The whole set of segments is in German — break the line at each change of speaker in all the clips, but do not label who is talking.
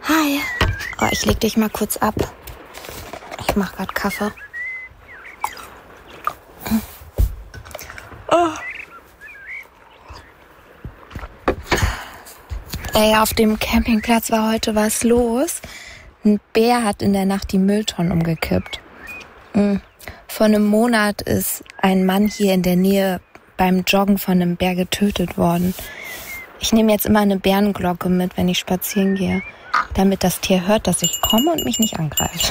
Hi. Oh, ich leg dich mal kurz ab. Ich mach grad Kaffee. Oh. Ey, auf dem Campingplatz war heute was los. Ein Bär hat in der Nacht die Mülltonnen umgekippt. Vor einem Monat ist ein Mann hier in der Nähe beim Joggen von einem Bär getötet worden. Ich nehme jetzt immer eine Bärenglocke mit, wenn ich spazieren gehe, damit das Tier hört, dass ich komme und mich nicht angreift.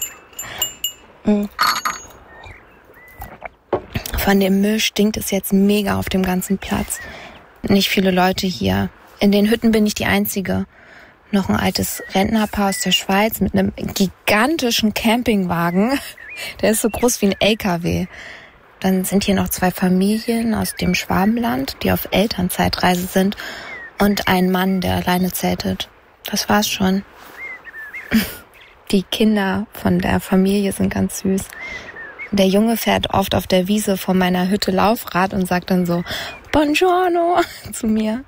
Von dem Müll stinkt es jetzt mega auf dem ganzen Platz. Nicht viele Leute hier. In den Hütten bin ich die Einzige. Noch ein altes Rentnerpaar aus der Schweiz mit einem gigantischen Campingwagen. Der ist so groß wie ein LKW. Dann sind hier noch 2 Familien aus dem Schwabenland, die auf Elternzeitreise sind. Und ein Mann, der alleine zeltet. Das war's schon. Die Kinder von der Familie sind ganz süß. Der Junge fährt oft auf der Wiese vor meiner Hütte Laufrad und sagt dann so Buongiorno zu mir.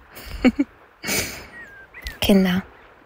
Kinder.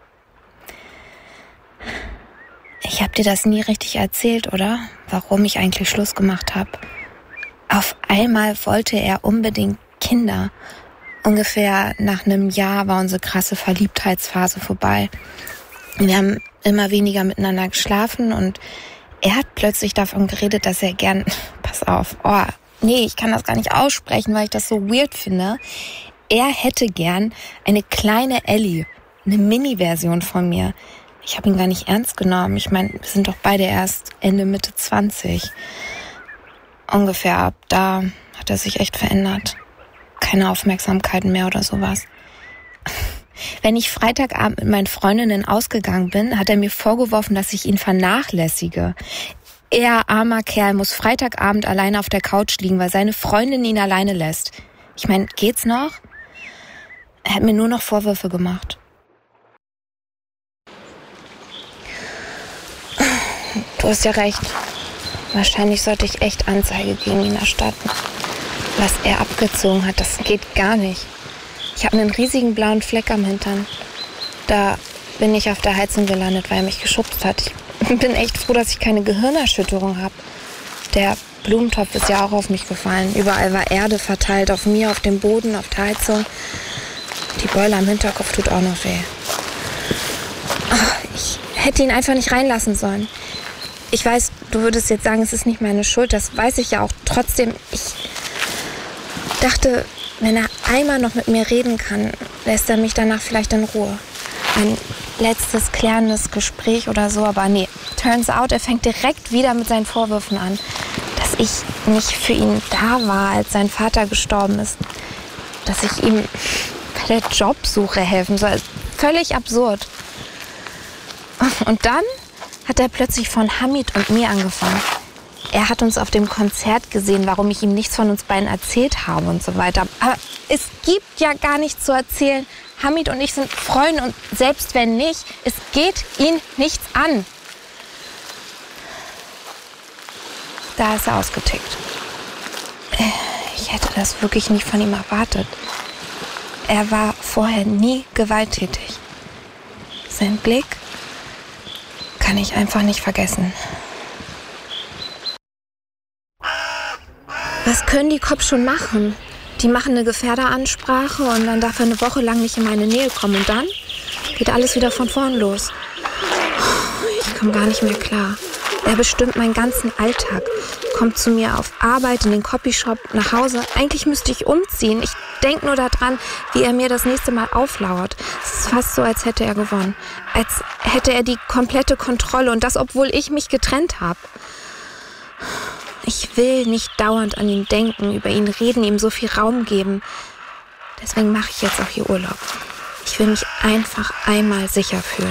Ich habe dir das nie richtig erzählt, oder? Warum ich eigentlich Schluss gemacht habe. Auf einmal wollte er unbedingt Kinder. Ungefähr nach einem Jahr war unsere krasse Verliebtheitsphase vorbei. Wir haben immer weniger miteinander geschlafen und er hat plötzlich davon geredet, dass er gern... Pass auf, ich kann das gar nicht aussprechen, weil ich das so weird finde. Er hätte gern eine kleine Ellie, eine Mini-Version von mir. Ich habe ihn gar nicht ernst genommen. Ich meine, wir sind doch beide erst Ende, Mitte 20. Ungefähr ab da hat er sich echt verändert. Keine Aufmerksamkeit mehr oder sowas. Wenn ich Freitagabend mit meinen Freundinnen ausgegangen bin, hat er mir vorgeworfen, dass ich ihn vernachlässige. Er, armer Kerl, muss Freitagabend alleine auf der Couch liegen, weil seine Freundin ihn alleine lässt. Ich meine, geht's noch? Er hat mir nur noch Vorwürfe gemacht. Du hast ja recht. Wahrscheinlich sollte ich echt Anzeige gegen ihn erstatten. Was er abgezogen hat, das geht gar nicht. Ich habe einen riesigen blauen Fleck am Hintern. Da bin ich auf der Heizung gelandet, weil er mich geschubst hat. Ich bin echt froh, dass ich keine Gehirnerschütterung habe. Der Blumentopf ist ja auch auf mich gefallen. Überall war Erde verteilt, auf mir, auf dem Boden, auf der Heizung. Die Beule am Hinterkopf tut auch noch weh. Ich hätte ihn einfach nicht reinlassen sollen. Ich weiß, du würdest jetzt sagen, es ist nicht meine Schuld. Das weiß ich ja auch. Trotzdem, ich dachte, wenn er einmal noch mit mir reden kann, lässt er mich danach vielleicht in Ruhe. Ein letztes klärendes Gespräch oder so. Aber nee, turns out, er fängt direkt wieder mit seinen Vorwürfen an. Dass ich nicht für ihn da war, als sein Vater gestorben ist. Dass ich ihm bei der Jobsuche helfen soll. Völlig absurd. Und dann hat er plötzlich von Hamid und mir angefangen. Er hat uns auf dem Konzert gesehen, warum ich ihm nichts von uns beiden erzählt habe und so weiter. Aber es gibt ja gar nichts zu erzählen. Hamid und ich sind Freunde und selbst wenn nicht, es geht ihn nichts an. Da ist er ausgetickt. Ich hätte das wirklich nicht von ihm erwartet. Er war vorher nie gewalttätig. Sein Blick kann ich einfach nicht vergessen. Was können die Cops schon machen? Die machen eine Gefährderansprache und dann darf er eine Woche lang nicht in meine Nähe kommen. Und dann geht alles wieder von vorn los. Ich komme gar nicht mehr klar. Er bestimmt meinen ganzen Alltag. Kommt zu mir auf Arbeit, in den Copyshop, nach Hause. Eigentlich müsste ich umziehen. Ich denke nur daran, wie er mir das nächste Mal auflauert. Es ist fast so, als hätte er gewonnen. Als hätte er die komplette Kontrolle. Und das, obwohl ich mich getrennt habe. Ich will nicht dauernd an ihn denken, über ihn reden, ihm so viel Raum geben. Deswegen mache ich jetzt auch hier Urlaub. Ich will mich einfach einmal sicher fühlen.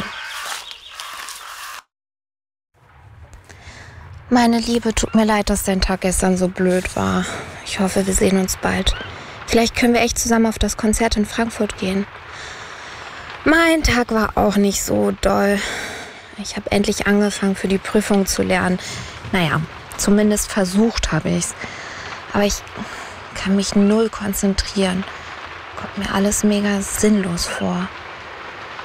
Meine Liebe, tut mir leid, dass dein Tag gestern so blöd war. Ich hoffe, wir sehen uns bald. Vielleicht können wir echt zusammen auf das Konzert in Frankfurt gehen. Mein Tag war auch nicht so doll. Ich habe endlich angefangen, für die Prüfung zu lernen. Naja, zumindest versucht habe ich's. Aber ich kann mich null konzentrieren. Kommt mir alles mega sinnlos vor.